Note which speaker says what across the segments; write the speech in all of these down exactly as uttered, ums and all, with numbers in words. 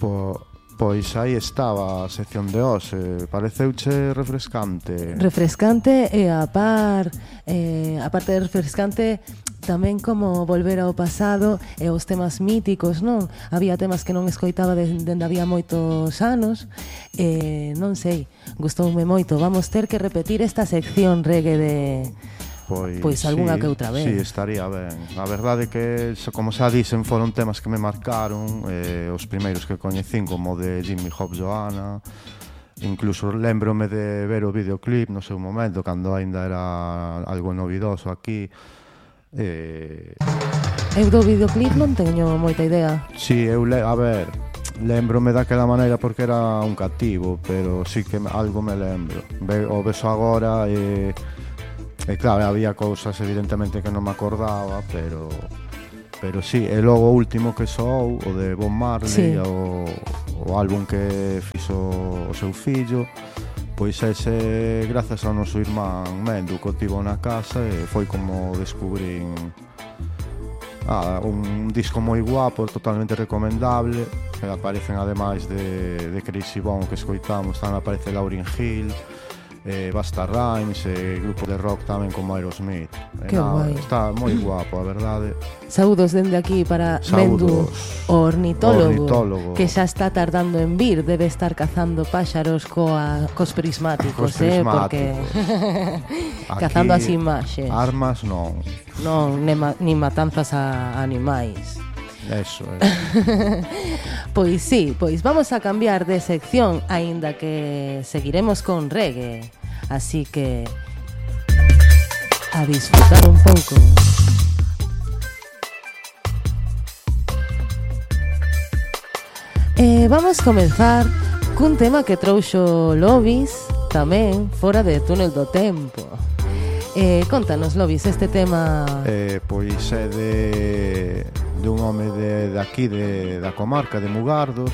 Speaker 1: Po, pois aí estaba a sección de hoxe. Pareceuche refrescante?
Speaker 2: Refrescante e a par eh, a parte de refrescante tamén como volver ao pasado e os temas míticos, non? Había temas que non escoitaba dende de, había moitos anos e non sei, gustoume moito. Vamos ter que repetir esta sección reggae de
Speaker 1: Pois,
Speaker 2: pois algunha
Speaker 1: sí,
Speaker 2: que outra vez.
Speaker 1: Sí, estaría ben. A verdade é que, como xa dicen, foron temas que me marcaron, eh, os primeiros que coñecín, como de Jimmy Hop Joanna. Incluso lembrome de ver o videoclip no seu momento, cando aínda era algo novidoso aquí. Eh...
Speaker 2: Eu do videoclip non teño moita idea.
Speaker 1: Sí, eu, le... a ver, lembrome daquela maneira porque era un cativo, pero sí que algo me lembro. O beso agora e... E claro, había cousas evidentemente que non me acordaba, pero pero sí, e logo o último que soou, o de Bob Marley, sí. o, o álbum que fixo o seu fillo, pois ese, grazas ao noso irmán Mendu, que o tivo na casa, e foi como descubrín ah, un disco moi guapo, totalmente recomendable, que aparecen ademais de, de Crazy Bone que escoitamos, tamén aparece Lauryn Hill, eh, Busta Rhymes, eh, grupo de rock tamén como Aerosmith.
Speaker 2: Que
Speaker 1: nada,
Speaker 2: guai.
Speaker 1: Está moi guapo, a verdade.
Speaker 2: Saúdos dende aquí para Mendu,
Speaker 1: Saúdos.
Speaker 2: o ornitólogo,
Speaker 1: ornitólogo,
Speaker 2: que xa está tardando en vir, debe estar cazando páxaros coa, cos prismáticos,
Speaker 1: Cos
Speaker 2: eh,
Speaker 1: prismáticos.
Speaker 2: porque
Speaker 1: Aquí,
Speaker 2: cazando as imaxes.
Speaker 1: Armas non.
Speaker 2: Non, ne ma, ni matanzas a animais.
Speaker 1: Eso é.
Speaker 2: Pois sí, pois vamos a cambiar de sección, aínda que seguiremos con reggae. Así que a disfrutar un pouco. Eh, vamos comenzar cun tema que trouxo Lobis tamén fora de Túnel do Tempo. Eh, contanos, Lobis, este tema...
Speaker 1: Eh, pois é de, de un home de, de aquí, de, da comarca de Mugardos.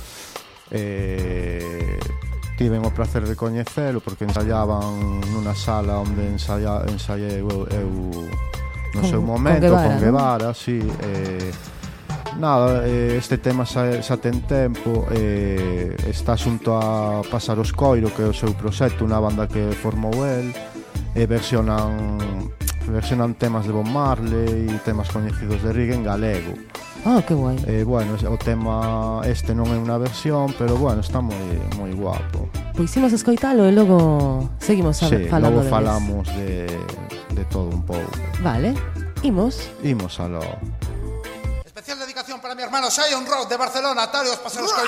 Speaker 1: Eh, tiven o placer de coñecelo porque ensayaban nunha sala onde ensaya, ensaiei eu, eu no
Speaker 2: con,
Speaker 1: seu momento,
Speaker 2: con Guevara,
Speaker 1: con
Speaker 2: ¿no?
Speaker 1: Guevara, sí. Eh, nada, eh, este tema xa, xa ten tempo, eh, está xunto a Pásaros Coiro, que é o seu proxecto, unha banda que formou el, e versionan versionan temas de Bob Marley e temas coñecidos de reggae en galego.
Speaker 2: Ah, que guai.
Speaker 1: Eh, bueno, o tema este non é unha versión, pero bueno, está moi moi guapo.
Speaker 2: Pois imos escoitalo e logo seguimos a,
Speaker 1: sí,
Speaker 2: falando
Speaker 1: logo
Speaker 2: de
Speaker 1: falamos de, de todo un pouco.
Speaker 2: Vale, imos.
Speaker 1: Imos aló.
Speaker 3: Especial dedicación para mi hermano Sion Rock de Barcelona, Tarios Pasaros